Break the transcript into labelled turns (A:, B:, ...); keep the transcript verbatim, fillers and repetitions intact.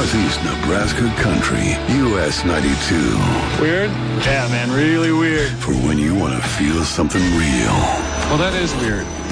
A: Northeast Nebraska country. U S ninety-two.
B: Weird? Yeah, man, really weird.
A: For when you want to feel something real.
B: Well, that is weird.